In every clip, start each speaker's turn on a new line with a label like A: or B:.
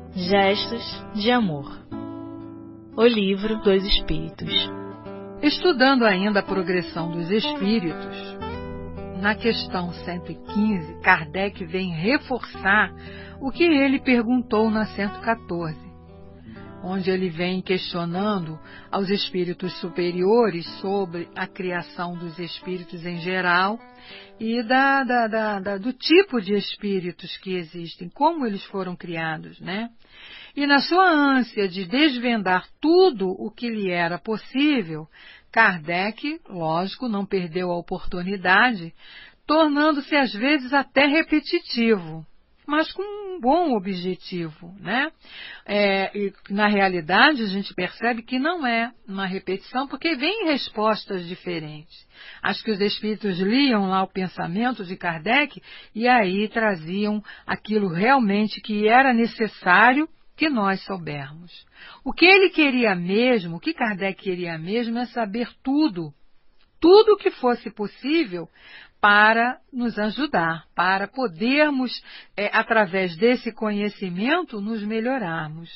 A: Gestos de Amor. O Livro dos Espíritos.
B: Estudando ainda a progressão dos espíritos, na questão 115, Kardec vem reforçar o que ele perguntou na 114, onde ele vem questionando aos espíritos superiores sobre a criação dos espíritos em geral e do tipo de espíritos que existem, como eles foram criados, né? E na sua ânsia de desvendar tudo o que lhe era possível, Kardec, lógico, não perdeu a oportunidade, tornando-se às vezes até repetitivo, mas com um bom objetivo, né? E na realidade a gente percebe que não é uma repetição, porque vem respostas diferentes. Acho que os espíritos liam lá o pensamento de Kardec e aí traziam aquilo realmente que era necessário que nós soubermos. O que ele queria mesmo, o que Kardec queria mesmo é saber tudo que fosse possível para nos ajudar, para podermos, através desse conhecimento, nos melhorarmos.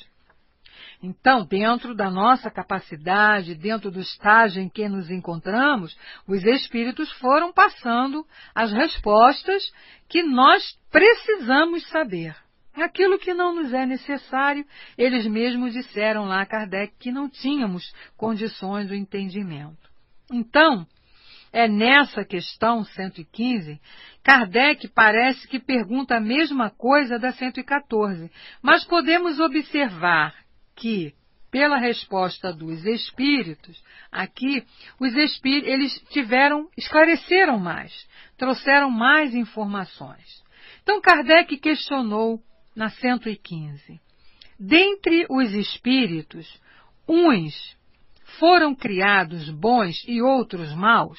B: Então, dentro da nossa capacidade, dentro do estágio em que nos encontramos, os espíritos foram passando as respostas que nós precisamos saber. Aquilo que não nos é necessário, eles mesmos disseram lá a Kardec que não tínhamos condições do entendimento. Então, é nessa questão 115, Kardec parece que pergunta a mesma coisa da 114, mas podemos observar que, pela resposta dos espíritos, aqui, os espíritos, eles esclareceram mais, trouxeram mais informações. Então, Kardec questionou na 115. Dentre os espíritos, uns foram criados bons e outros maus?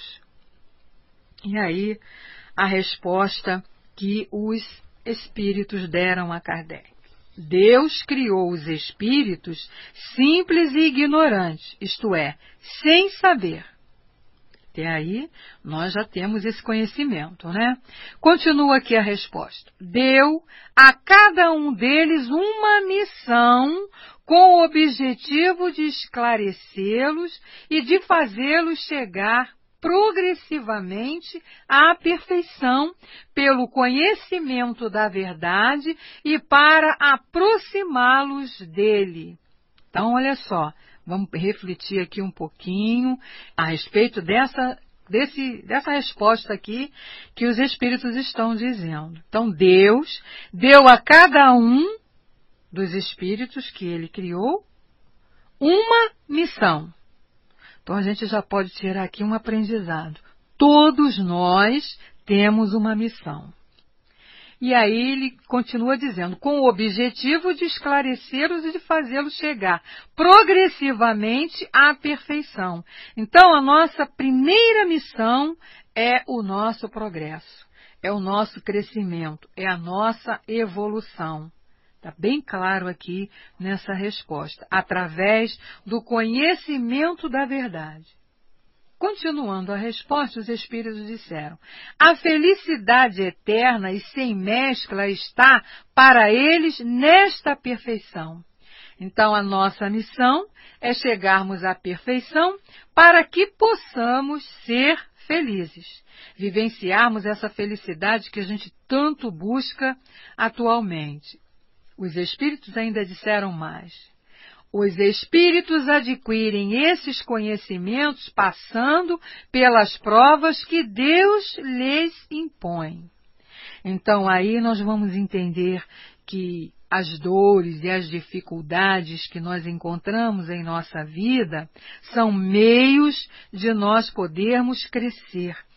B: E aí, a resposta que os espíritos deram a Kardec. Deus criou os espíritos simples e ignorantes, isto é, sem saber. Até aí, nós já temos esse conhecimento, né? Continua aqui a resposta. Deu a cada um deles uma missão com o objetivo de esclarecê-los e de fazê-los chegar progressivamente à perfeição pelo conhecimento da verdade e para aproximá-los dele. Então, olha só. Vamos refletir aqui um pouquinho a respeito dessa resposta aqui que os espíritos estão dizendo. Então, Deus deu a cada um dos espíritos que ele criou uma missão. Então, a gente já pode tirar aqui um aprendizado. Todos nós temos uma missão. E aí ele continua dizendo, com o objetivo de esclarecê-los e de fazê-los chegar progressivamente à perfeição. Então, a nossa primeira missão é o nosso progresso, é o nosso crescimento, é a nossa evolução. Está bem claro aqui nessa resposta, através do conhecimento da verdade. Continuando a resposta, os espíritos disseram, a felicidade eterna e sem mescla está para eles nesta perfeição. Então, a nossa missão é chegarmos à perfeição para que possamos ser felizes, vivenciarmos essa felicidade que a gente tanto busca atualmente. Os espíritos ainda disseram mais. Os espíritos adquirem esses conhecimentos passando pelas provas que Deus lhes impõe. Então, aí nós vamos entender que as dores e as dificuldades que nós encontramos em nossa vida são meios de nós podermos crescer,